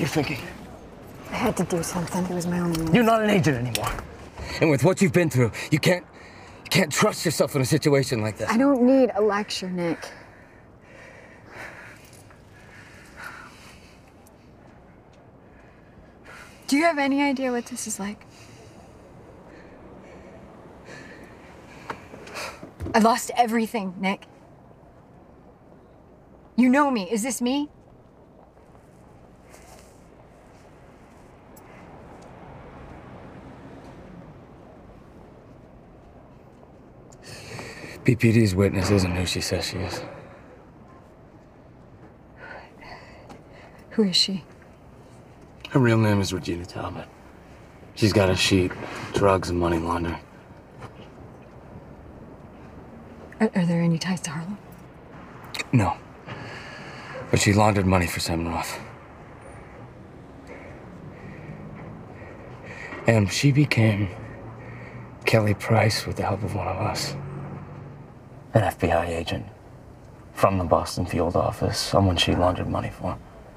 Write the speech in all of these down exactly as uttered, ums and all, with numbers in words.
you thinking? I had to do something. It was my only move. You're not an agent anymore. And with what you've been through, you can't, you can't trust yourself in a situation like this. I don't need a lecture, Nick. Do you have any idea what this is like? I lost everything, Nick. You know me. Is this me? B P D's witness isn't who she says she is. Who is she? Her real name is Regina Talbot. She's got a sheet, drugs and money laundering. Are, are there any ties to Harlow? No. But she laundered money for Sam Roth. And she became Kelly Price with the help of one of us. An F B I agent from the Boston field office, someone she laundered money for.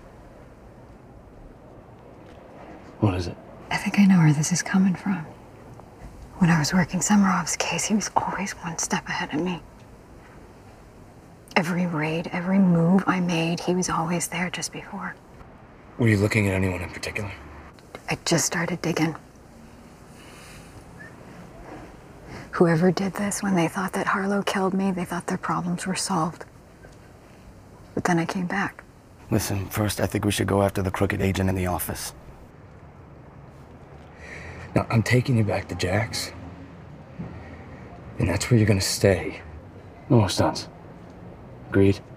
What is it? I think I know where this is coming from. When I was working Samarov's case, he was always one step ahead of me. Every raid, every move I made, he was always there just before. Were you looking at anyone in particular? I just started digging. Whoever did this, when they thought that Harlow killed me, they thought their problems were solved. But then I came back. Listen, first I think we should go after the crooked agent in the office. Now, I'm taking you back to Jack's. And that's where you're gonna stay. No more stunts. Agreed?